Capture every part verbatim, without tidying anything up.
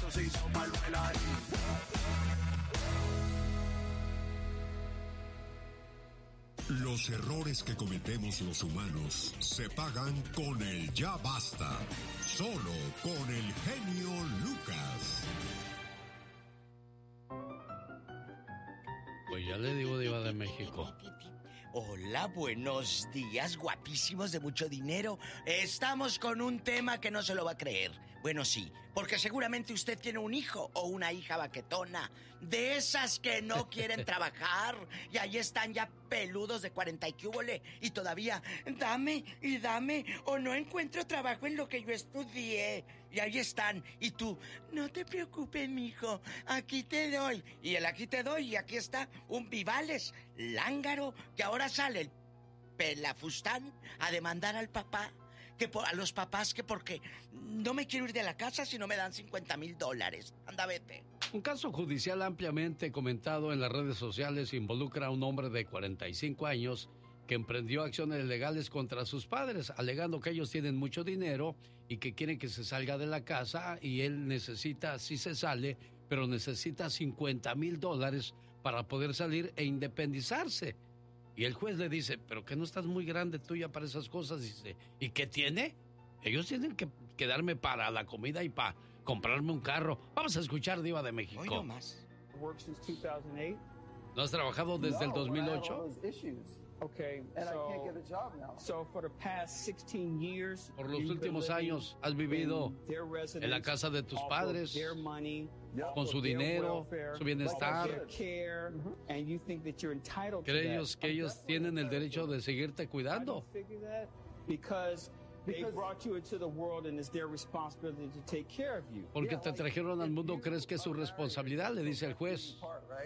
eso se hizo mal bailarín. Los errores que cometemos los humanos se pagan con el ya basta. Solo con el genio Lucas. Pues ya le digo, Diva de México. Hola, buenos días, guapísimos de mucho dinero. Estamos con un tema que no se lo va a creer. Bueno, sí, porque seguramente usted tiene un hijo o una hija baquetona, de esas que no quieren trabajar, y ahí están ya peludos de cuarenta y cúbole, y todavía, dame y dame, o no encuentro trabajo en lo que yo estudié. Y ahí están, y tú, no te preocupes, mijo, aquí te doy. Y el aquí te doy, y aquí está un Vivales lángaro, que ahora sale el pelafustán a demandar al papá, que por, a los papás, que porque no me quiero ir de la casa si no me dan cincuenta mil dólares. Anda, vete. Un caso judicial ampliamente comentado en las redes sociales involucra a un hombre de cuarenta y cinco años que emprendió acciones legales contra sus padres, alegando que ellos tienen mucho dinero y que quieren que se salga de la casa, y él necesita, sí se sale, pero necesita cincuenta mil dólares para poder salir e independizarse. Y el juez le dice, pero que no estás muy grande tú ya para esas cosas. Dice, ¿y qué tiene? Ellos tienen que, que darme para la comida y para comprarme un carro. Vamos a escuchar, Diva de México. Hoy no más. ¿No has trabajado desde el dos mil ocho? Okay, so, so for the past sixteen years, por los últimos años has vivido en la casa de tus padres, con su dinero, su bienestar. ¿Crees que ellos tienen el derecho de seguirte cuidando? Porque te trajeron al mundo, ¿crees que es su responsabilidad? Le dice el juez.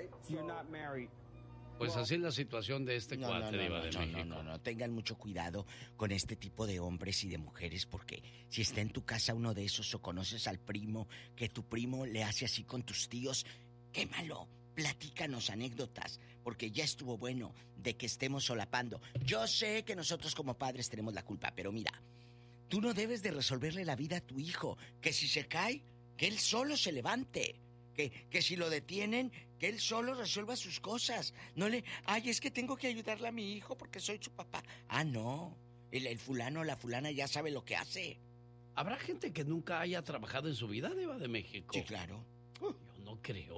Pues así es la situación de este no, cuate, no, no, Diva no, de no, México. No, no, no, tengan mucho cuidado con este tipo de hombres y de mujeres, porque si está en tu casa uno de esos o conoces al primo, que tu primo le hace así con tus tíos, quémalo, platícanos anécdotas, porque ya estuvo bueno de que estemos solapando. Yo sé que nosotros como padres tenemos la culpa, pero mira, tú no debes de resolverle la vida a tu hijo, que si se cae, que él solo se levante. Que, que si lo detienen, que él solo resuelva sus cosas. No le... Ay, es que tengo que ayudarle a mi hijo porque soy su papá. Ah, no. El, el fulano o la fulana ya sabe lo que hace. ¿Habrá gente que nunca haya trabajado en su vida, Diva de México? Sí, claro. Yo no creo.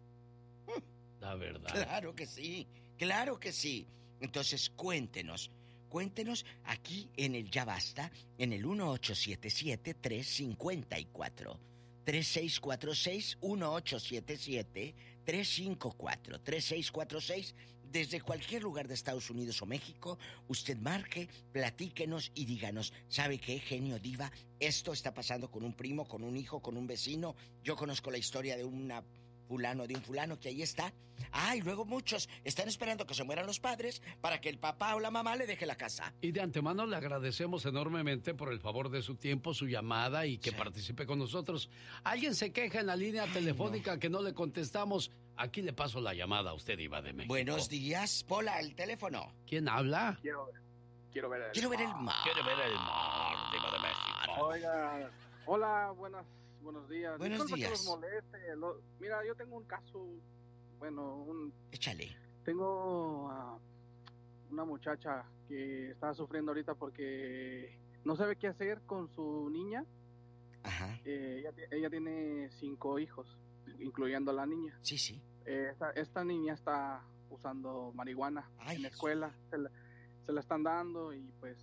La verdad. Claro que sí. Claro que sí. Entonces, cuéntenos. Cuéntenos aquí en el Ya Basta, en el uno ocho siete siete, tres cinco cuatro. tres seis cuatro seis, uno ocho siete siete, tres cinco cuatro, tres seis cuatro seis. Desde cualquier lugar de Estados Unidos o México, usted marque, platíquenos y díganos, ¿sabe qué, genio diva? Esto está pasando con un primo, con un hijo, con un vecino. Yo conozco la historia de una fulano, de un fulano que ahí está. Ah, y luego muchos están esperando que se mueran los padres para que el papá o la mamá le deje la casa. Y de antemano le agradecemos enormemente por el favor de su tiempo, su llamada y que sí. participe con nosotros. Alguien se queja en la línea Ay, telefónica no. que no le contestamos. Aquí le paso la llamada a usted, Diva de México. Buenos días, Pola, el teléfono. ¿Quién habla? Quiero ver, quiero ver el Quiero mar. ver el mar. Quiero ver el mar, Diva de México. Oiga, hola, buenas. Buenos días. Buenos Disculpa días. que los moleste. Lo, mira, yo tengo un caso, bueno, un... Échale. Tengo uh, una muchacha que está sufriendo ahorita porque no sabe qué hacer con su niña. Ajá. Eh, ella, ella tiene cinco hijos, incluyendo a la niña. Sí, sí. Eh, esta, esta niña está usando marihuana Ay, en la escuela. Se la, se la están dando y pues...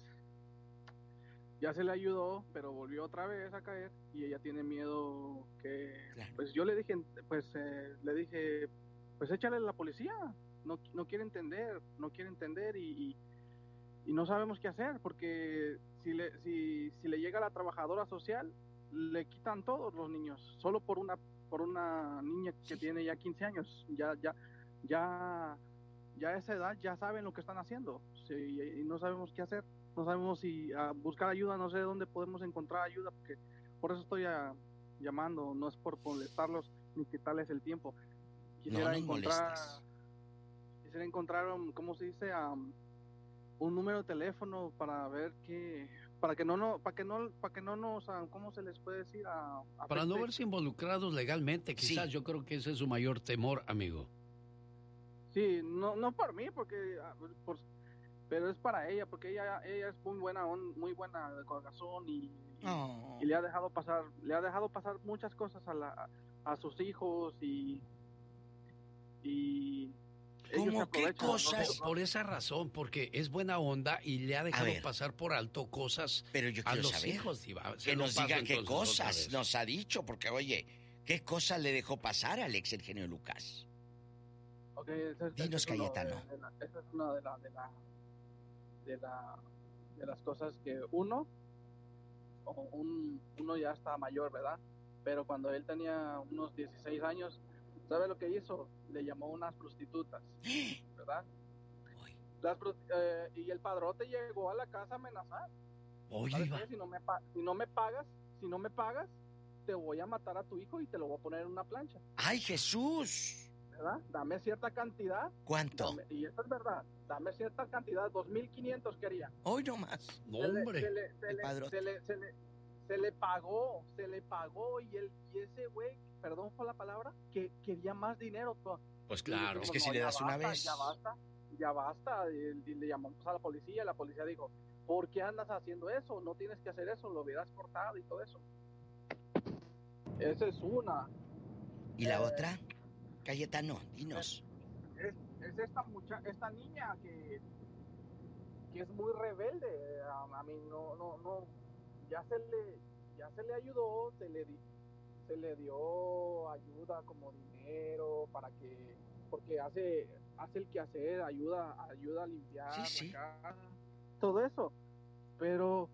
Ya se le ayudó, pero volvió otra vez a caer y ella tiene miedo que... Claro. Pues yo le dije, pues eh, le dije, pues échale a la policía. No, no quiere entender, no quiere entender y, y, y no sabemos qué hacer porque si le, si, si le llega a la trabajadora social, le quitan todos los niños, solo por una por una niña que sí. tiene ya quince años. Ya, ya, ya, ya a esa edad ya saben lo que están haciendo, sí, y no sabemos qué hacer. No sabemos si a buscar ayuda, no sé dónde podemos encontrar ayuda, porque por eso estoy a, llamando, no es por molestarlos ni quitarles el tiempo. Quisiera no encontrar, molestas. quisiera encontrar, um, ¿cómo se dice? Um, un número de teléfono para ver qué, para que no no para que no para que no nos, ¿cómo se les puede decir? A, a para no verse involucrados legalmente, quizás. Sí. Yo creo que ese es su mayor temor, amigo. Sí, no no por mí, porque por, pero es para ella, porque ella ella es muy buena, muy buena de corazón y, oh. y le ha dejado pasar le ha dejado pasar muchas cosas a la a sus hijos y y ¿Cómo qué cosas? Por esa razón, porque es buena onda y le ha dejado pasar por alto cosas pero yo a los saber, hijos. Diva. Que nos diga qué cosas nos ha dicho, porque oye, ¿qué cosas le dejó pasar a Alex, el genio Lucas? Okay, ese, Dinos, ese Cayetano. De la, esa es una de, la, de, la, de, la, de las cosas que uno, un, uno ya está mayor, ¿verdad? Pero cuando él tenía unos dieciséis años, ¿sabe lo que hizo? Le llamó unas prostitutas, ¿verdad? Las, eh, y el padrote llegó a la casa a amenazar. Oye, si no me si no me pagas, si no me pagas, te voy a matar a tu hijo y te lo voy a poner en una plancha. ¡Ay, Jesús! ¿Verdad? Dame cierta cantidad. ¿Cuánto? Dame, y eso es verdad. Dame cierta cantidad, dos mil quinientos quería. Hoy no más. No, hombre. Se le, se, le, se, le, se, le, se, le, se le pagó, se le pagó y, el, y ese güey, perdón por la palabra, que quería más dinero. Pues claro. Es que si no, le das basta, una vez. Ya basta, ya basta. Y, y le llamamos a la policía y la policía dijo, ¿por qué andas haciendo eso? No tienes que hacer eso, lo hubieras cortado y todo eso. Esa es una. ¿Y la eh, otra? Cayetano, dinos. Es, es esta mucha, esta niña que, que es muy rebelde. A, a mí no, no, no, ya se le, ya se le ayudó, se le, se le dio ayuda como dinero para que, porque hace, hace el quehacer, ayuda, ayuda a limpiar sí, sí. la casa, todo eso. Pero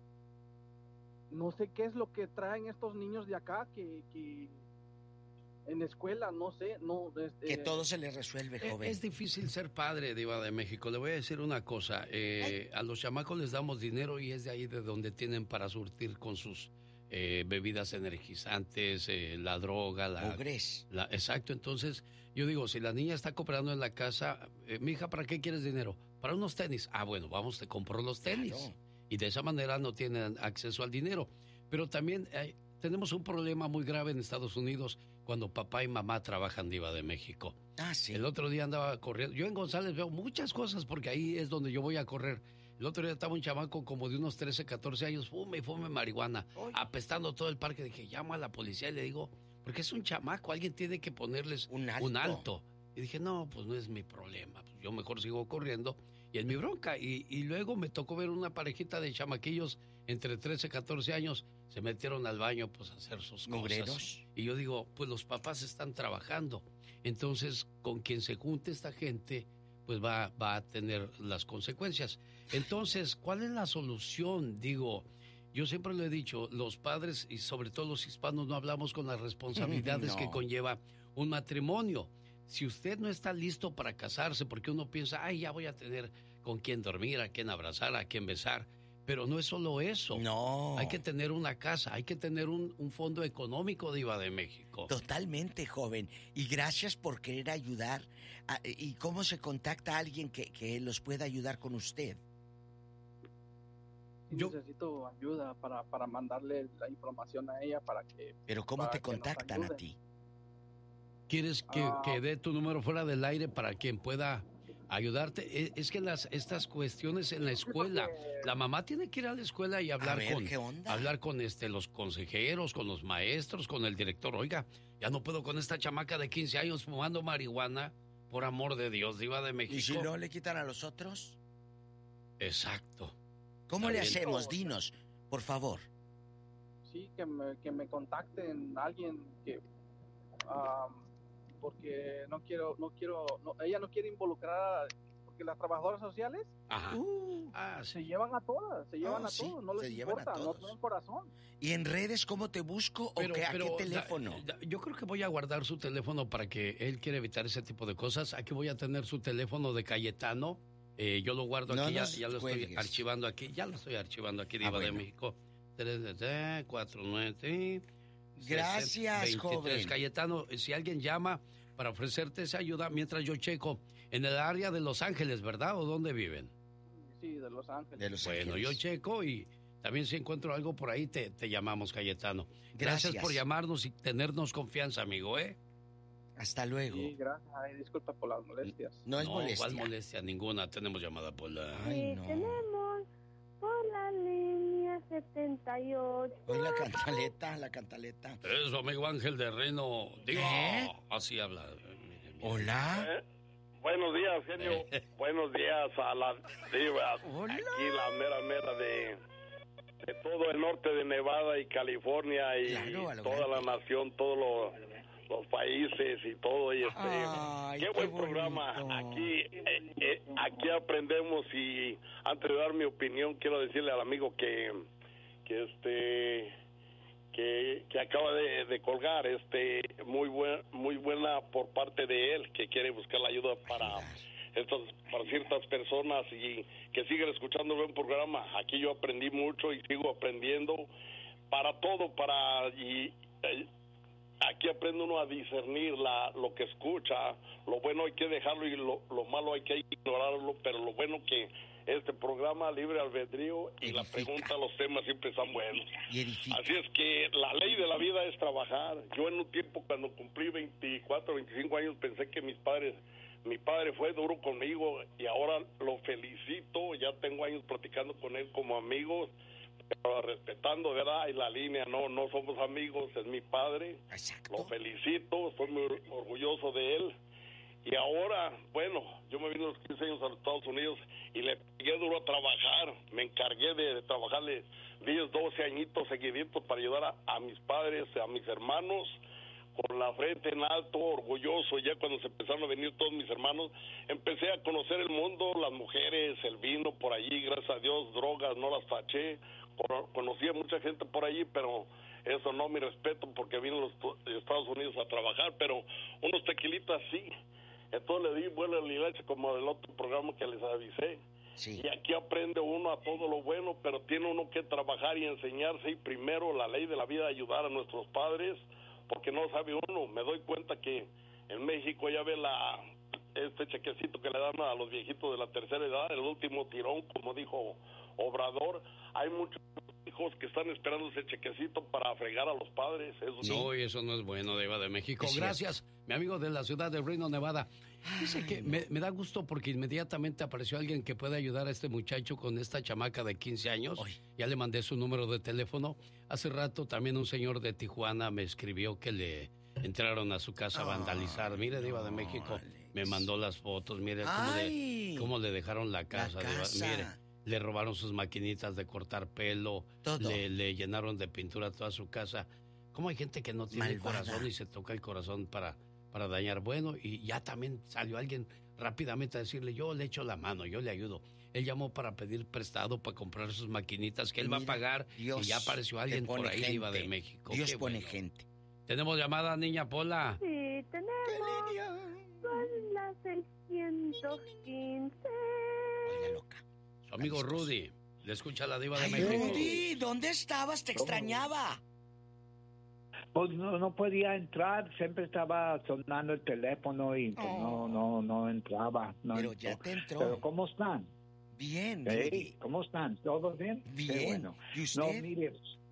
no sé qué es lo que traen estos niños de acá que, que en escuela, no sé, no... Este, que todo se les resuelve, joven. Es, es difícil ser padre, Diva de México. Le voy a decir una cosa. Eh, a los chamacos les damos dinero y es de ahí de donde tienen para surtir con sus eh, bebidas energizantes, eh, la droga, la... la exacto, entonces yo digo, si la niña está cooperando en la casa, eh, mija, ¿para qué quieres dinero? Para unos tenis. Ah, bueno, vamos, te compro los tenis. Claro. Y de esa manera no tienen acceso al dinero. Pero también eh, tenemos un problema muy grave en Estados Unidos cuando papá y mamá trabajan, Diva de México. Ah, sí. El otro día andaba corriendo. Yo en González veo muchas cosas porque ahí es donde yo voy a correr. El otro día estaba un chamaco como de unos trece, catorce años, fume y fume marihuana, Oy. apestando todo el parque. Dije, llamo a la policía y le digo, porque es un chamaco, alguien tiene que ponerles un alto. Un alto. Y dije, no, pues no es mi problema. Pues yo mejor sigo corriendo y es mi bronca. Y, y luego me tocó ver una parejita de chamaquillos entre trece, catorce años, se metieron al baño pues a hacer sus ¿Mugreros? cosas. Y yo digo, pues los papás están trabajando. Entonces, con quien se junte esta gente, pues va, va a tener las consecuencias. Entonces, ¿cuál es la solución? Digo, yo siempre lo he dicho, los padres y sobre todo los hispanos no hablamos con las responsabilidades no. que conlleva un matrimonio. Si usted no está listo para casarse, porque uno piensa, ay, ya voy a tener con quién dormir, a quién abrazar, a quién besar. Pero no es solo eso. No. Hay que tener una casa, hay que tener un, un fondo económico, Diva de México. Totalmente, joven. Y gracias por querer ayudar. A, ¿Y cómo se contacta a alguien que, que los pueda ayudar con usted? Yo necesito ayuda para, para mandarle la información a ella para que... ¿Pero cómo te contactan a ti? ¿Quieres que, ah. que dé tu número fuera del aire para quien pueda ayudarte? Es que las estas cuestiones en la escuela, la mamá tiene que ir a la escuela y hablar ver, con ¿qué onda? hablar con este los consejeros, con los maestros, con el director. Oiga, ya no puedo con esta chamaca de quince años fumando marihuana, por amor de Dios, Diva de México. ¿Y si no le quitan a los otros? Exacto. ¿Cómo le hacemos? Dinos, por favor. Sí, que me, que me contacten alguien que... Um, porque no quiero, no quiero, no, ella no quiere involucrar, porque las trabajadoras sociales uh, ah, sí. se llevan a todas, se llevan oh, a sí, todos, no les importa, no tienen corazón. ¿Y en redes cómo te busco pero, o qué, a pero, qué teléfono? Da, da, yo creo que voy a guardar su teléfono para que él quiera evitar ese tipo de cosas. Aquí voy a tener su teléfono de Cayetano, eh, yo lo guardo aquí, no ya, ya lo cuelgues. Estoy archivando aquí, ya lo estoy archivando aquí, Diva ah, bueno. de México. tres cuatro nueve Gracias, veintitrés, joven. Cayetano, si alguien llama para ofrecerte esa ayuda, mientras yo checo en el área de Los Ángeles, ¿verdad? ¿O dónde viven? Sí, de Los Ángeles. De Los bueno, Ángeles. yo checo y También si encuentro algo por ahí, te, te llamamos, Cayetano. Gracias. Gracias por llamarnos y tenernos confianza, amigo, ¿eh? Hasta luego. Sí, gracias. Ay, disculpa por las molestias. No es no, molestia. ¿Cuál molestia? Ninguna. Tenemos llamada por la... Ay, no. Sí, tenemos por la línea setenta y ocho. Hoy la cantaleta, la cantaleta. Eso, amigo Ángel de Reno. Digo, ¿Eh? Así habla. Hola. ¿Eh? Buenos días, genio. Eh. Buenos días a la diva. Hola. Aquí la mera mera de, de todo el norte de Nevada y California y claro, toda la nación, todos los, los países y todo. Y este, Ay, qué, qué buen bonito. Programa. Aquí, eh, eh, aquí aprendemos y antes de dar mi opinión quiero decirle al amigo que, que este... Que, que acaba de, de colgar, este, muy buen, muy buena por parte de él, que quiere buscar la ayuda para estas, para ciertas personas y que sigan escuchando el buen programa. Aquí yo aprendí mucho y sigo aprendiendo para todo, para y eh, aquí aprende uno a discernir la, lo que escucha, lo bueno hay que dejarlo y lo, lo malo hay que ignorarlo, pero lo bueno que este programa Libre Albedrío y edifica. La pregunta, los temas siempre están buenos. Así es que la ley de la vida es trabajar. Yo en un tiempo cuando cumplí veinticuatro, veinticinco años pensé que mis padres, mi padre fue duro conmigo y ahora lo felicito, ya tengo años platicando con él como amigos, pero respetando, ¿verdad? Y la línea, no, no somos amigos, es mi padre. Exacto. Lo felicito, estoy muy orgulloso de él. Y ahora, bueno, yo me vine a los quince años a los Estados Unidos y le pegué duro a trabajar. Me encargué de, de trabajarle diez, doce añitos seguiditos para ayudar a, a mis padres, a mis hermanos, con la frente en alto, orgulloso. Ya cuando se empezaron a venir todos mis hermanos, empecé a conocer el mundo, las mujeres, el vino por allí, gracias a Dios, drogas, no las taché. Conocí a mucha gente por allí, pero eso no, mi respeto, porque vine a los Estados Unidos a trabajar, pero unos tequilitas sí. Entonces le di vuelo a la iglesia como del otro programa que les avisé. Sí. Y aquí aprende uno a todo lo bueno, pero tiene uno que trabajar y enseñarse. Y primero la ley de la vida, ayudar a nuestros padres, porque no sabe uno. Me doy cuenta que en México ya ve la este chequecito que le dan a los viejitos de la tercera edad, el último tirón, como dijo Obrador. Hay muchos hijos que están esperando ese chequecito para fregar a los padres. Eso sí. No, y eso no es bueno, Diva de México. Es Gracias, cierto. Mi amigo de la ciudad de Reno, Nevada. Dice Ay, que no. me, me da gusto porque inmediatamente apareció alguien que puede ayudar a este muchacho con esta chamaca de quince años. Ay. Ya le mandé su número de teléfono. Hace rato también un señor de Tijuana me escribió que le entraron a su casa a vandalizar. Mire, Diva de México, me mandó las fotos. Mire cómo le, cómo le dejaron la casa. La casa. Diva. Mire. Le robaron sus maquinitas de cortar pelo, le, le llenaron de pintura toda su casa. ¿Cómo hay gente que no tiene Malvada. corazón y se toca el corazón para, para dañar? Bueno, y ya también salió alguien rápidamente a decirle, yo le echo la mano, yo le ayudo. Él llamó para pedir prestado para comprar sus maquinitas que él Mira, va a pagar Dios, y ya apareció alguien por ahí, Diva de México. Dios Qué pone bueno. gente. ¿Tenemos llamada, niña Pola? Sí, tenemos. Son las seiscientos quince. Oiga, loca. Su amigo Rudy, le escucha la Diva de Ay, México. Rudy, ¿dónde estabas? Te extrañaba. Pues no, no podía entrar, siempre estaba sonando el teléfono y pues, oh. no, no, no entraba. No Pero entró. ya te entró. Pero ¿cómo están? Bien, hey, Rudy. ¿Cómo están? ¿Todos bien? Bien. Qué bueno. ¿Y usted? No, mire,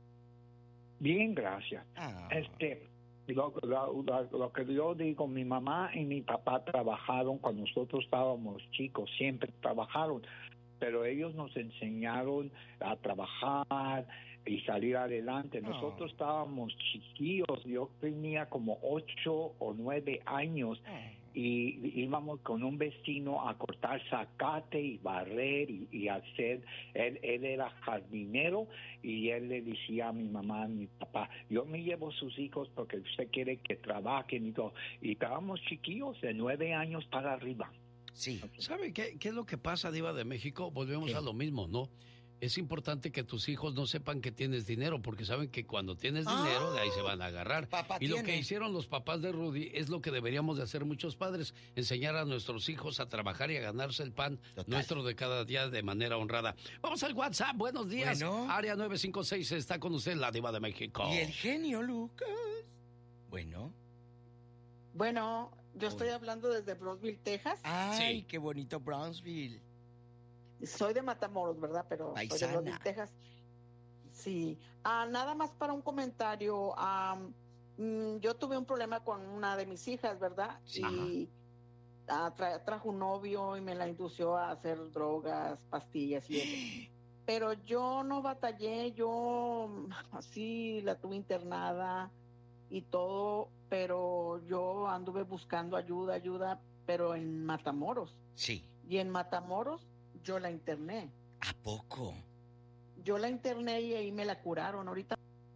bien, gracias. Ah. Este, lo, lo, lo, lo que yo digo, mi mamá y mi papá trabajaron cuando nosotros estábamos chicos, siempre trabajaron. Pero ellos nos enseñaron a trabajar y salir adelante. Nosotros oh. estábamos chiquillos, yo tenía como ocho o nueve años oh. y íbamos con un vecino a cortar zacate y barrer y, y hacer, él, él era jardinero y él le decía a mi mamá, a mi papá, yo me llevo sus hijos porque usted quiere que trabajen y todo. Y estábamos chiquillos de nueve años para arriba. Sí. ¿Sabe qué, qué es lo que pasa, Diva de México? Volvemos ¿Qué? a lo mismo, ¿no? Es importante que tus hijos no sepan que tienes dinero, porque saben que cuando tienes dinero, ah, de ahí se van a agarrar. Y tiene. Lo que hicieron los papás de Rudy es lo que deberíamos de hacer muchos padres, enseñar a nuestros hijos a trabajar y a ganarse el pan Total. nuestro de cada día de manera honrada. Vamos al WhatsApp, buenos días. Bueno. Área nueve cinco seis, está con usted la Diva de México. Y el genio Lucas. Bueno. Bueno, yo estoy hablando desde Brownsville, Texas. Ay, sí. Qué bonito Brownsville. Soy de Matamoros, ¿verdad? Pero Paisana. soy de Brownsville, Texas. Sí, ah, nada más para un comentario. Ah, mm, yo tuve un problema con una de mis hijas, ¿verdad? Sí. Y ah, tra- trajo un novio y me la indució a hacer drogas, pastillas y eso. Pero yo no batallé, yo así la tuve internada y todo, pero yo anduve buscando ayuda, ayuda, pero en Matamoros. Sí. Y en Matamoros yo la interné. ¿A poco? Yo la interné y ahí me la curaron. Ahorita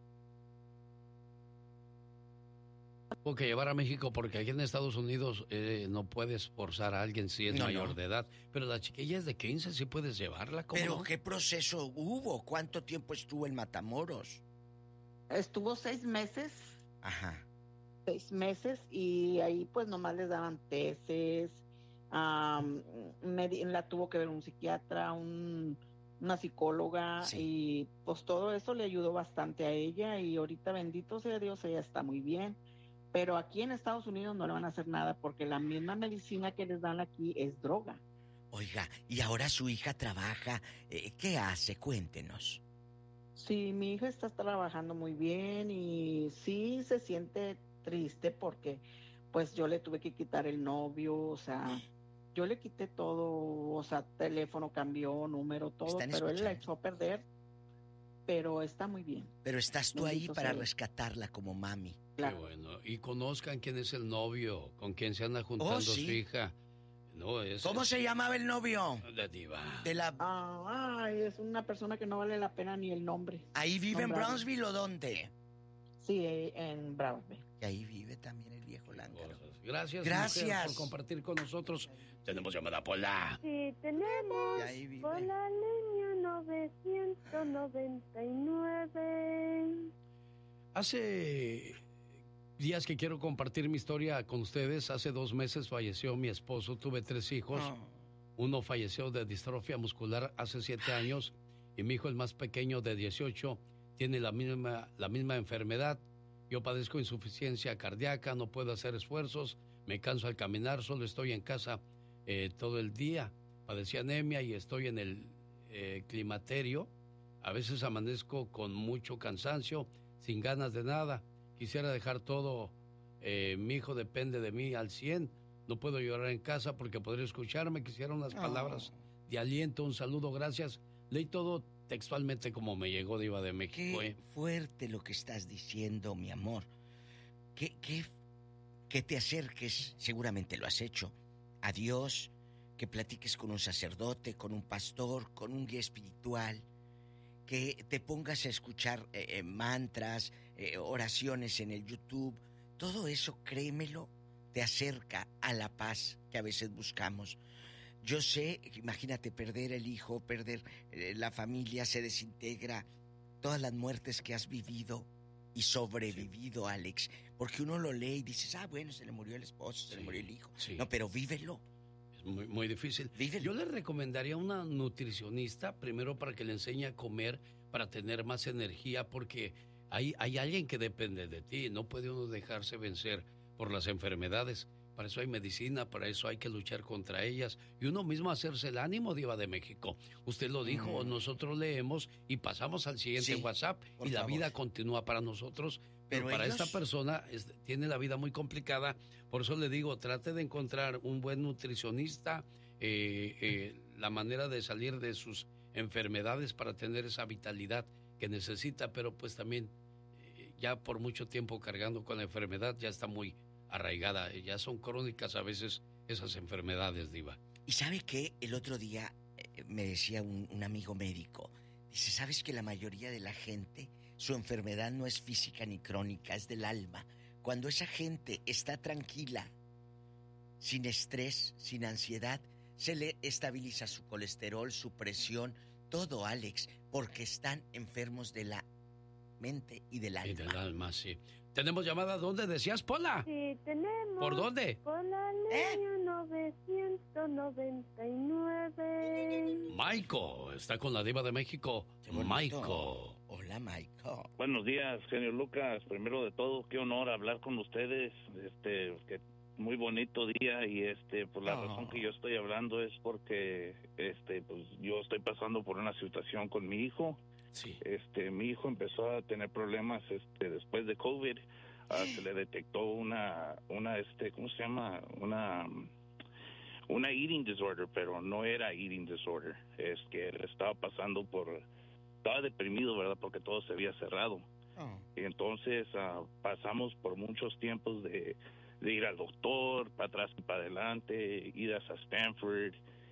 Tengo que llevar a México porque aquí en Estados Unidos eh, no puedes forzar a alguien si es No, mayor no. de edad. Pero la chiquilla es de quince, sí puedes llevarla. ¿Cómo ¿Pero no? qué proceso hubo? ¿Cuánto tiempo estuvo en Matamoros? estuvo seis meses, Ajá. seis meses y ahí pues nomás les daban tesis, am, medi- la tuvo que ver un psiquiatra, un, una psicóloga Sí. y pues todo eso le ayudó bastante a ella y ahorita bendito sea Dios, ella está muy bien. Pero aquí en Estados Unidos no le van a hacer nada porque la misma medicina que les dan aquí es droga. Oiga, y ahora su hija trabaja. Eh, ¿Qué hace? Cuéntenos. Sí, mi hija está trabajando muy bien y sí se siente triste porque pues yo le tuve que quitar el novio, o sea, yo le quité todo, o sea, teléfono cambió, número, todo, ¿Están pero él la escuchando? echó a perder, pero está muy bien. Pero estás tú ahí Bendito para sea. rescatarla como mami. Qué Claro. bueno. Y conozcan quién es el novio, con quién se anda juntando Oh, sí. su hija. No, es, ¿Cómo es se llamaba el novio? de diva. De la... Ah, ay, es una persona que no vale la pena ni el nombre. ¿Ahí vive en Nombrarlo. Brownsville o dónde? Sí, eh, en Brownsville. Y ahí vive también el viejo lángaro. Gracias, Gracias. mujer, por compartir con nosotros. Tenemos llamada Pola. Sí, tenemos Y ahí vive. por la línea novecientos noventa y nueve. Hace días que quiero compartir mi historia con ustedes. Hace dos meses falleció mi esposo. Tuve tres hijos. Oh. Uno falleció de distrofia muscular hace siete años y mi hijo, el más pequeño de dieciocho, tiene la misma, la misma enfermedad. Yo padezco insuficiencia cardíaca, no puedo hacer esfuerzos, me canso al caminar, solo estoy en casa eh, todo el día. Padecí anemia y estoy en el eh, climaterio. A veces amanezco con mucho cansancio, sin ganas de nada. Quisiera dejar todo. Eh, mi hijo depende de mí al cien. No puedo llorar en casa porque podría escucharme. Quisiera unas palabras Oh. de aliento, un saludo, gracias. Leí todo textualmente como me llegó, Diva de México. Qué ¿eh? fuerte lo que estás diciendo, mi amor. Que, que, que te acerques, seguramente lo has hecho, a Dios, que platiques con un sacerdote, con un pastor, con un guía espiritual, que te pongas a escuchar eh, eh, mantras, eh, oraciones en el YouTube. Todo eso, créemelo, te acerca a la paz que a veces buscamos. Yo sé, imagínate perder el hijo, perder eh, la familia, se desintegra, todas las muertes que has vivido y sobrevivido, sí. Alex, porque uno lo lee y dices, ah, bueno, se le murió el esposo, se Sí, le murió el hijo. sí. No, pero vívelo. Es muy, muy difícil. Vívelo. Yo le recomendaría una nutricionista, primero para que le enseñe a comer, para tener más energía, porque hay, hay alguien que depende de ti. No puede uno dejarse vencer por las enfermedades. Para eso hay medicina, para eso hay que luchar contra ellas. Y uno mismo hacerse el ánimo, Diva de México. Usted lo dijo, mm. nosotros leemos y pasamos al siguiente sí, WhatsApp y la favor. vida continúa para nosotros. Pero, pero para ellos... esta persona es, tiene la vida muy complicada. Por eso le digo, trate de encontrar un buen nutricionista, eh, eh, la manera de salir de sus enfermedades para tener esa vitalidad que necesita, pero pues también eh, ya por mucho tiempo cargando con la enfermedad ya está muy arraigada, ya son crónicas a veces esas enfermedades, Diva. ¿Y sabe qué? El otro día eh, me decía un, un amigo médico, dice, ¿sabes que la mayoría de la gente, su enfermedad no es física ni crónica, es del alma? Cuando esa gente está tranquila, sin estrés, sin ansiedad, se le estabiliza su colesterol, su presión, todo, Alex, porque están enfermos de la mente y del alma. Y del alma, sí. ¿Tenemos llamada? ¿Dónde decías, Pola? Sí, tenemos. ¿Por dónde? Por la línea ¿Eh? novecientos noventa y nueve. Maiko, está con la Diva de México. Maiko. Hola, Maiko. Buenos días, genio Lucas. Primero de todo, qué honor hablar con ustedes. Este, que muy bonito día y este, por la oh. razón que yo estoy hablando es porque este, pues yo estoy pasando por una situación con mi hijo. Sí. Este, mi hijo empezó a tener problemas este, después de COVID. Uh, se le detectó una, una, este, ¿cómo se llama? Una, una eating disorder, pero no era eating disorder. Es que él estaba pasando por, estaba deprimido, ¿verdad? Porque todo se había cerrado. Oh. Y entonces uh, pasamos por muchos tiempos de, de ir al doctor, para atrás y para adelante, ir hasta Stanford.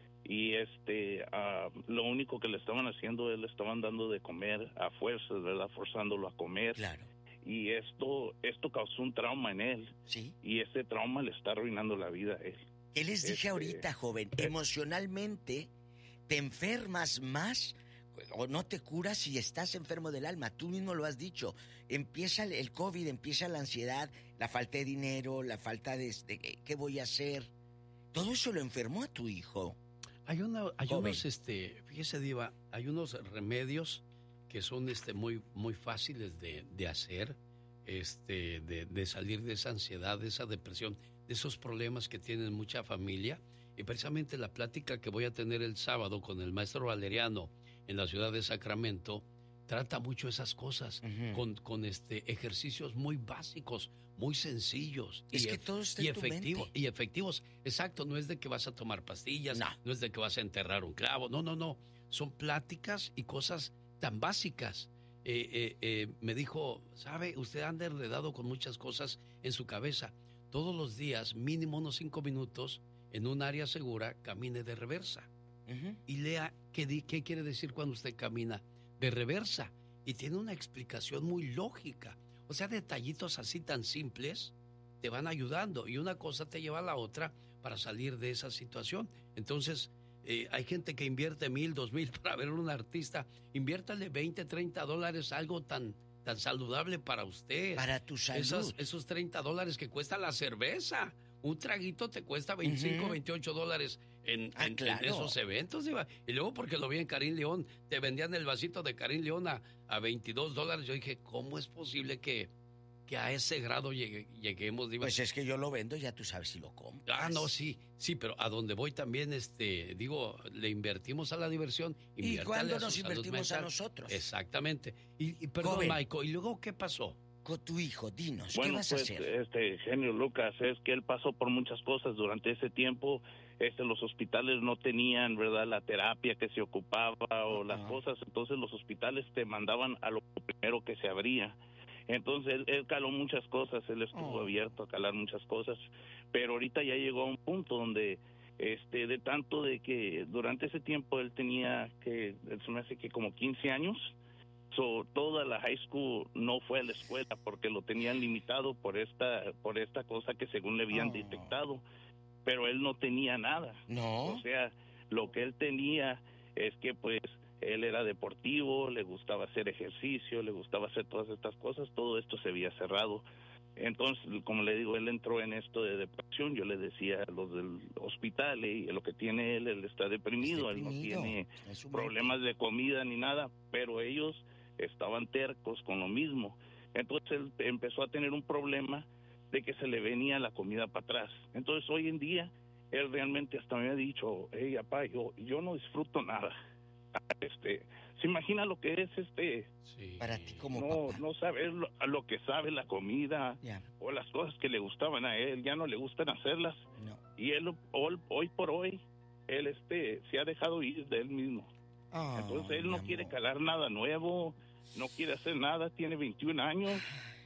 Y este, uh, lo único que le estaban haciendo, él le estaban dando de comer a fuerzas, ¿verdad? Forzándolo a comer. Claro. Y esto esto causó un trauma en él. Sí. Y ese trauma le está arruinando la vida a él. ¿Qué les dije este, ahorita, joven? Eh, Emocionalmente te enfermas más o no te curas si estás enfermo del alma. Tú mismo lo has dicho. Empieza el COVID, empieza la ansiedad, la falta de dinero, la falta de, de ¿qué voy a hacer? Todo eso lo enfermó a tu hijo. Hay, una, hay unos, este, fíjese, Diva, hay unos remedios que son este muy muy fáciles de, de hacer, este, de, de salir de esa ansiedad, de esa depresión, de esos problemas que tienen mucha familia. Y precisamente la plática que voy a tener el sábado con el maestro Valeriano en la ciudad de Sacramento trata mucho esas cosas, uh-huh. con, con este ejercicios muy básicos, muy sencillos. Es y que todo está y en tu efectivo, mente. Y efectivos. Exacto, no es de que vas a tomar pastillas, no. no es de que vas a enterrar un clavo, no, no, no. Son pláticas y cosas tan básicas. Eh, eh, eh, me dijo, ¿sabe? Usted anda enredado con muchas cosas en su cabeza. Todos los días, mínimo unos cinco minutos, en un área segura, camine de reversa. Uh-huh. Y lea qué, di, qué quiere decir cuando usted camina de reversa. Y tiene una explicación muy lógica. O sea, detallitos así tan simples te van ayudando. Y una cosa te lleva a la otra para salir de esa situación. Entonces, Eh, hay gente que invierte mil, dos mil para ver a un artista. Inviértale veinte, treinta dólares, algo tan, tan saludable para usted. Para tu salud. Esos, esos treinta dólares que cuesta la cerveza. Un traguito te cuesta veinticinco, uh-huh. veintiocho dólares en, ah, en, claro. en esos eventos. Iba. Y luego porque lo vi en Karim León, te vendían el vasito de Karim León a, a veintidós dólares. Yo dije, ¿cómo es posible que... que a ese grado llegue, lleguemos? Diva? Pues es que yo lo vendo, ya tú sabes si lo compras. Ah, no, sí, sí, pero a donde voy también, este, digo, le invertimos a la diversión. ¿Y cuándo nos invertimos a nosotros? Exactamente. Y, y perdón, Joven. Michael, ¿y luego qué pasó? Con tu hijo, dinos, bueno, ¿qué vas pues, a hacer? Este, genio Lucas, es que él pasó por muchas cosas durante ese tiempo. Este, los hospitales no tenían, ¿verdad?, la terapia que se ocupaba o uh-huh. las cosas. Entonces los hospitales te mandaban a lo primero que se abría. Entonces él, él caló muchas cosas, él estuvo oh. abierto a calar muchas cosas, pero ahorita ya llegó a un punto donde, este, de tanto de que durante ese tiempo él tenía que, se me hace que como quince años, so, toda la high school no fue a la escuela porque lo tenían limitado por esta, por esta cosa que según le habían oh. detectado, pero él no tenía nada. No. O sea, lo que él tenía es que pues él era deportivo, le gustaba hacer ejercicio, le gustaba hacer todas estas cosas, todo esto se había cerrado. Entonces, como le digo, él entró en esto de depresión. Yo le decía a los del hospital, y lo que tiene él, él está deprimido, él no tiene problemas de comida ni nada, pero ellos estaban tercos con lo mismo. Entonces él empezó a tener un problema de que se le venía la comida para atrás. Entonces hoy en día, él realmente hasta me ha dicho, hey, papá, yo, yo no disfruto nada. Este, se imagina lo que es este sí. para ti como no papá. no saber lo, a lo que sabe la comida yeah. o las cosas que le gustaban a él, ya no le gustan hacerlas. No. Y él hoy, hoy por hoy él este se ha dejado ir de él mismo. Oh, entonces él no quiere amor. calar nada nuevo, no quiere hacer nada, tiene veintiún años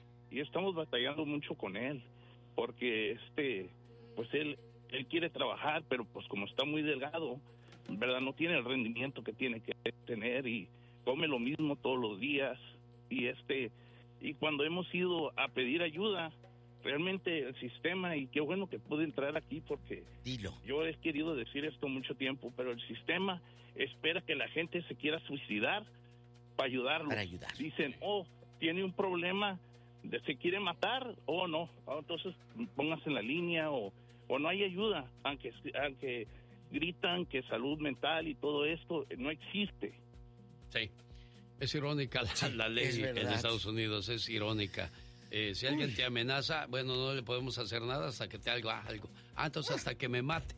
y estamos batallando mucho con él porque este pues él él quiere trabajar, pero pues como está muy delgado, ¿verdad? No tiene el rendimiento que tiene que tener y come lo mismo todos los días. Y este y cuando hemos ido a pedir ayuda, realmente el sistema, y qué bueno que pude entrar aquí porque Dilo. yo he querido decir esto mucho tiempo, pero el sistema espera que la gente se quiera suicidar para ayudarlo. Para ayudar. Dicen, oh, tiene un problema, de, se quiere matar, o oh, no, oh, entonces póngase en la línea, o, o no hay ayuda, aunque aunque gritan que salud mental y todo esto no existe. Sí, es irónica la, sí, la ley en Estados Unidos, es irónica. Eh, si alguien Uy. te amenaza, bueno, no le podemos hacer nada hasta que te haga algo. Ah, entonces hasta que me mate.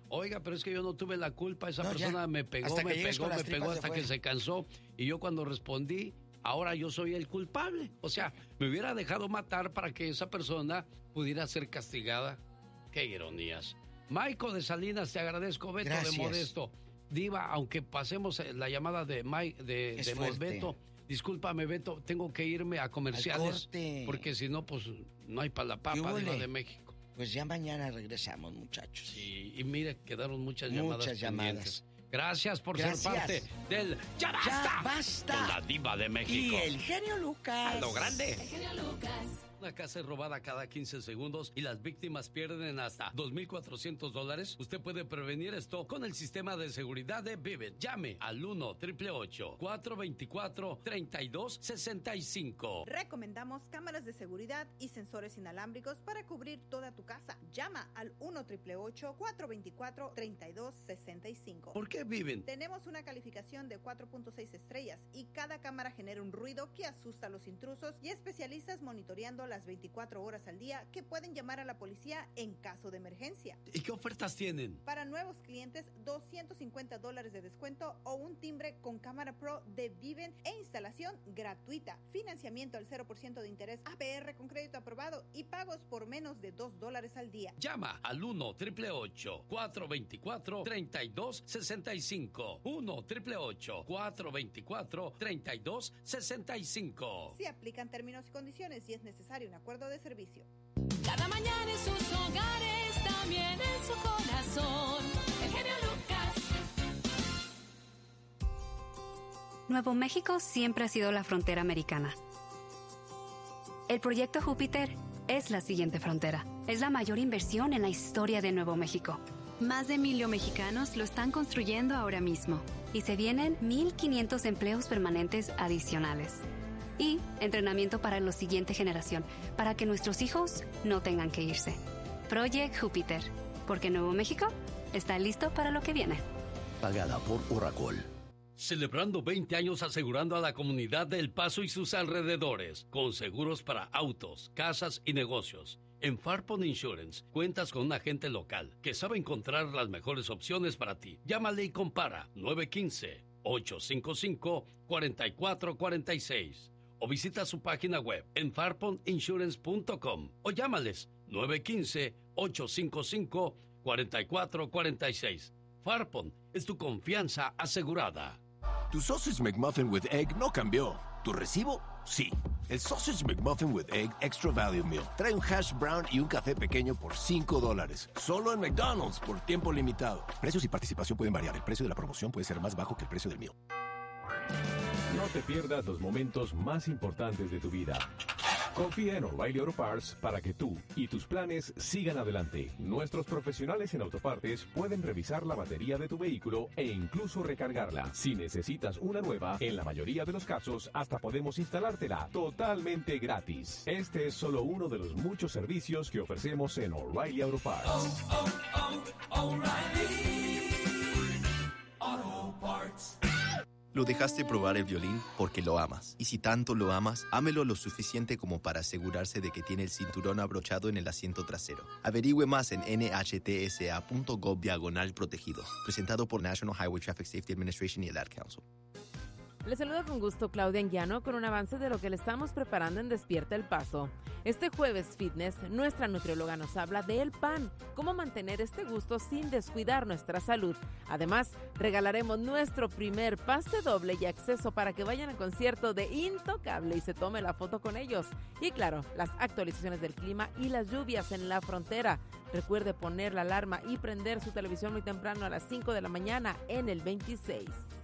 Oiga, pero es que yo no tuve la culpa, esa no, persona ya. me pegó, me pegó, me pegó hasta que se cansó. Y yo cuando respondí, ahora yo soy el culpable. O sea, me hubiera dejado matar para que esa persona pudiera ser castigada. Qué ironías. Maico de Salinas, te agradezco. Beto Gracias. de Modesto. Diva, aunque pasemos la llamada de, Mike, de, de Beto, discúlpame, Beto, tengo que irme a comerciales. Porque si no, pues no hay para la papa, Diva de México. Pues ya mañana regresamos, muchachos. Sí, y mire, quedaron muchas, muchas llamadas Muchas llamadas. Gracias por Gracias. ser parte del Ya Basta, ya basta. Con la Diva de México. Y el genio Lucas. A lo grande. El genio Lucas. Una casa es robada cada quince segundos y las víctimas pierden hasta dos mil cuatrocientos dólares. Usted puede prevenir esto con el sistema de seguridad de Vivint. Llame al uno, ocho ocho ocho, cuatro dos cuatro, tres dos seis cinco. Recomendamos cámaras de seguridad y sensores inalámbricos para cubrir toda tu casa. Llama al uno, ocho ocho ocho, cuatro dos cuatro, tres dos seis cinco. ¿Por qué Vivint? Tenemos una calificación de cuatro punto seis estrellas y cada cámara genera un ruido que asusta a los intrusos y especialistas monitoreando las veinticuatro horas al día que pueden llamar a la policía en caso de emergencia. ¿Y qué ofertas tienen? Para nuevos clientes, doscientos cincuenta dólares de descuento o un timbre con cámara pro de Vivint e instalación gratuita. Financiamiento al cero por ciento de interés A P R con crédito aprobado y pagos por menos de dos dólares al día. Llama al uno, ocho ocho ocho, cuatro dos cuatro, tres dos seis cinco. uno, ocho ocho ocho, cuatro dos cuatro, tres dos seis cinco. Se aplican términos y condiciones y es necesario un acuerdo de servicio. Cada mañana en sus hogares, también en su corazón. El genio Lucas. Nuevo México siempre ha sido la frontera americana. El proyecto Júpiter es la siguiente frontera. Es la mayor inversión en la historia de Nuevo México. Más de mil mexicanos lo están construyendo ahora mismo. Y se vienen mil quinientos empleos permanentes adicionales. Y entrenamiento para la siguiente generación, para que nuestros hijos no tengan que irse. Project Júpiter, porque Nuevo México está listo para lo que viene. Pagada por Oracol. Celebrando veinte años asegurando a la comunidad de El Paso y sus alrededores, con seguros para autos, casas y negocios. En Farpon Insurance cuentas con un agente local que sabe encontrar las mejores opciones para ti. Llámale y compara nueve uno cinco, ocho cinco cinco, cuatro cuatro cuatro seis. O visita su página web en farpon insurance punto com o llámales nueve uno cinco, ocho cinco cinco, cuatro cuatro cuatro seis. Farpon es tu confianza asegurada. Tu Sausage McMuffin with Egg no cambió. ¿Tu recibo? Sí. El Sausage McMuffin with Egg Extra Value Meal trae un hash brown y un café pequeño por cinco dólares. Solo en McDonald's por tiempo limitado. Precios y participación pueden variar. El precio de la promoción puede ser más bajo que el precio del meal. No te pierdas los momentos más importantes de tu vida. Confía en O'Reilly Auto Parts para que tú y tus planes sigan adelante. Nuestros profesionales en autopartes pueden revisar la batería de tu vehículo e incluso recargarla. Si necesitas una nueva, en la mayoría de los casos, hasta podemos instalártela totalmente gratis. Este es solo uno de los muchos servicios que ofrecemos en O'Reilly Auto Parts. Oh, oh, oh, O'Reilly Auto Parts. Lo dejaste probar el violín porque lo amas. Y si tanto lo amas, ámelo lo suficiente como para asegurarse de que tiene el cinturón abrochado en el asiento trasero. Averigüe más en N H T S A punto gov diagonal protegido. Presentado por National Highway Traffic Safety Administration y el Ad Council. Les saluda con gusto Claudia Anguiano con un avance de lo que le estamos preparando en Despierta El Paso. Este jueves Fitness, nuestra nutrióloga nos habla del pan, cómo mantener este gusto sin descuidar nuestra salud. Además, regalaremos nuestro primer pase doble y acceso para que vayan al concierto de Intocable y se tome la foto con ellos. Y claro, las actualizaciones del clima y las lluvias en la frontera. Recuerde poner la alarma y prender su televisión muy temprano a las cinco de la mañana en el veintiséis.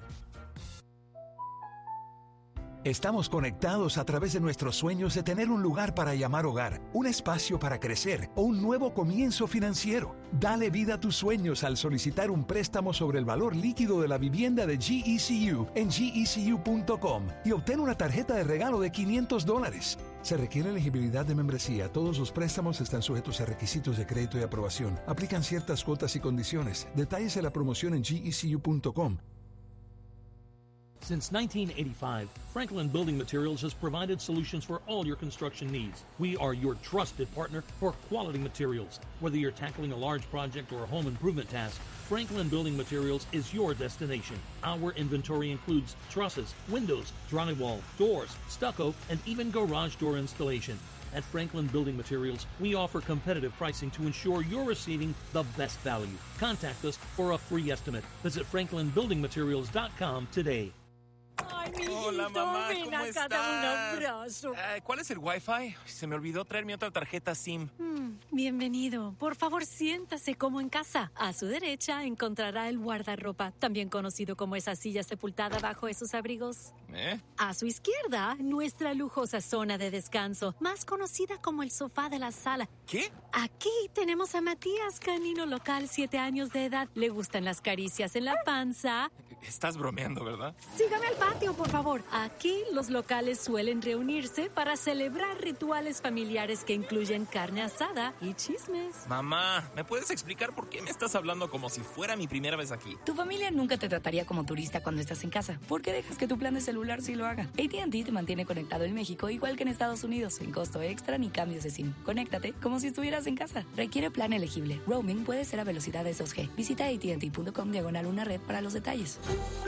Estamos conectados a través de nuestros sueños de tener un lugar para llamar hogar, un espacio para crecer o un nuevo comienzo financiero. Dale vida a tus sueños al solicitar un préstamo sobre el valor líquido de la vivienda de G E C U en G E C U punto com y obtén una tarjeta de regalo de quinientos dólares. Se requiere elegibilidad de membresía. Todos los préstamos están sujetos a requisitos de crédito y aprobación. Aplican ciertas cuotas y condiciones. Detalles de la promoción en G E C U punto com. Since nineteen eighty-five, Franklin Building Materials has provided solutions for all your construction needs. We are your trusted partner for quality materials. Whether you're tackling a large project or a home improvement task, Franklin Building Materials is your destination. Our inventory includes trusses, windows, drywall, doors, stucco, and even garage door installation. At Franklin Building Materials, we offer competitive pricing to ensure you're receiving the best value. Contact us for a free estimate. Visit franklin building materials dot com today. Ay, mijito, hola, mamá, ven ¿cómo acá, estás? Dame un abrazo. Uh, ¿Cuál es el Wi-Fi? Se me olvidó traer mi otra tarjeta SIM. Mm, bienvenido. Por favor, siéntase como en casa. A su derecha encontrará el guardarropa, también conocido como esa silla sepultada bajo esos abrigos. ¿Eh? A su izquierda, nuestra lujosa zona de descanso, más conocida como el sofá de la sala. ¿Qué? Aquí tenemos a Matías, canino local, siete años de edad. Le gustan las caricias en la panza. Estás bromeando, ¿verdad? Sígame al patio, por favor. Aquí los locales suelen reunirse para celebrar rituales familiares que incluyen carne asada y chismes. Mamá, ¿me puedes explicar por qué me estás hablando como si fuera mi primera vez aquí? Tu familia nunca te trataría como turista cuando estás en casa. ¿Por qué dejas que tu plan de celular sí lo haga? A T and T te mantiene conectado en México igual que en Estados Unidos, sin costo extra ni cambios de SIM. Conéctate como si estuvieras en casa. Requiere plan elegible. Roaming puede ser a velocidades dos G. Visita A T and T punto com diagonal una red para los detalles.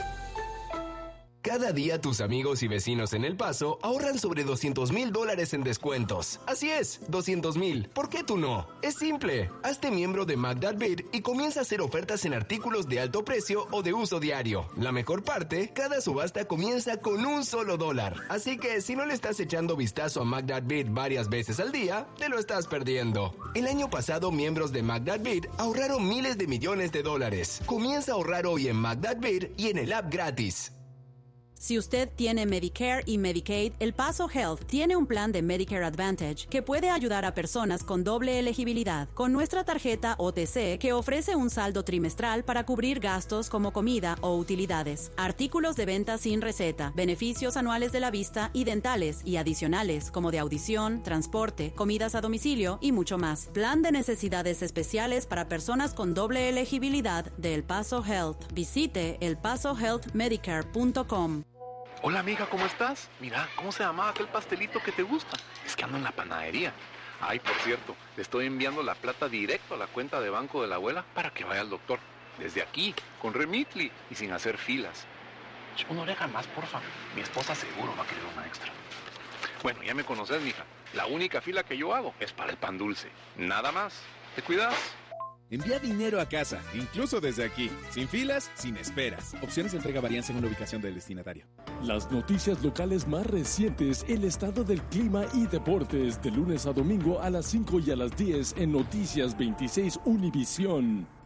Cada día tus amigos y vecinos en El Paso ahorran sobre doscientos mil dólares en descuentos. Así es, doscientos mil. ¿Por qué tú no? Es simple. Hazte miembro de McDadBid y comienza a hacer ofertas en artículos de alto precio o de uso diario. La mejor parte, cada subasta comienza con un solo dólar. Así que si no le estás echando vistazo a McDadBid varias veces al día, te lo estás perdiendo. El año pasado, miembros de McDadBid ahorraron miles de millones de dólares. Comienza a ahorrar hoy en McDadBid y en el app gratis. Si usted tiene Medicare y Medicaid, El Paso Health tiene un plan de Medicare Advantage que puede ayudar a personas con doble elegibilidad. Con nuestra tarjeta O T C, que ofrece un saldo trimestral para cubrir gastos como comida o utilidades, artículos de venta sin receta, beneficios anuales de la vista y dentales y adicionales como de audición, transporte, comidas a domicilio y mucho más. Plan de necesidades especiales para personas con doble elegibilidad de El Paso Health. Visite el paso health medicare punto com. Hola amiga, ¿cómo estás? Mira, ¿cómo se llamaba aquel pastelito que te gusta? Es que ando en la panadería. Ay, por cierto, le estoy enviando la plata directo a la cuenta de banco de la abuela para que vaya al doctor. Desde aquí, con Remitly y sin hacer filas. Una oreja más, porfa. Mi esposa seguro va a querer una extra. Bueno, ya me conoces, mija. La única fila que yo hago es para el pan dulce. Nada más. ¿Te cuidas? Envía dinero a casa, incluso desde aquí, sin filas, sin esperas. Opciones de entrega varían según la ubicación del destinatario. Las noticias locales más recientes, el estado del clima y deportes, de lunes a domingo a las cinco y a las diez en Noticias veintiséis Univisión.